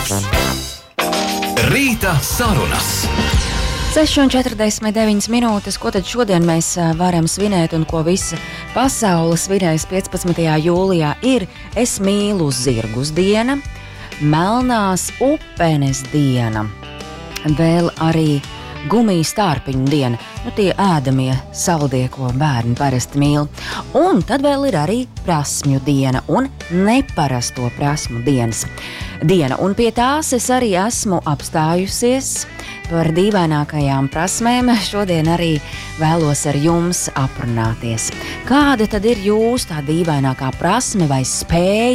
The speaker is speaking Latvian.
Rīta sarunas. 6,49 minūtes. Ko tad šodien mēs varam svinēt un ko visa pasaule svinēs 15. jūlijā ir Es mīlu zirgus diena, Melnās upenes diena, vēl arī gumiju stārpiņu diena, tie ēdamie saldie, ko bērni parasti mīl. Un tad vēl ir arī prasmju diena un neparasto prasmu diena. Un pie tās es arī esmu apstājusies. Par dīvainākajām prasmēm šodien arī vēlos ar jums aprunāties. Kāda tad ir jūsu tā dīvainākā prasme vai spēja